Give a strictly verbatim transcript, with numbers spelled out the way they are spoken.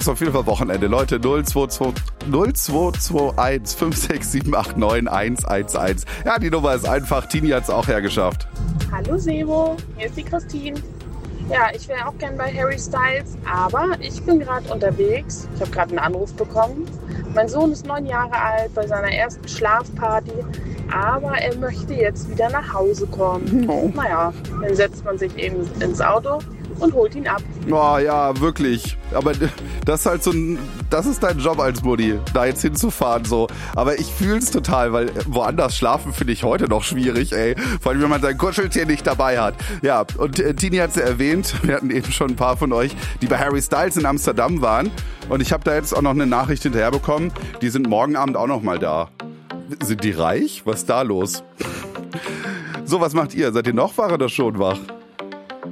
ist auf jeden Fall Wochenende. Leute, null zwei zwei null zwei zwei eins fünf sechs sieben acht neun eins eins eins. Ja, die Nummer ist einfach. Tini hat es auch hergeschafft. Hallo Sebo, hier ist die Christine. Ja, ich wäre auch gern bei Harry Styles, aber ich bin gerade unterwegs. Ich habe gerade einen Anruf bekommen. Mein Sohn ist neun Jahre alt, bei seiner ersten Schlafparty, aber er möchte jetzt wieder nach Hause kommen. Oh. Naja, dann setzt man sich eben ins Auto und holt ihn ab. Oh ja, wirklich. Aber das ist halt so ein, das ist dein Job als Mutti, da jetzt hinzufahren so. Aber ich fühl's total, weil woanders schlafen finde ich heute noch schwierig, ey. Vor allem, wenn man sein Kuscheltier nicht dabei hat. Ja, und äh, Tini hat's ja erwähnt, wir hatten eben schon ein paar von euch, die bei Harry Styles in Amsterdam waren. Und ich habe da jetzt auch noch eine Nachricht hinterher bekommen, die sind morgen Abend auch noch mal da. Sind die reich? Was ist da los? So, was macht ihr? Seid ihr noch wach oder schon wach?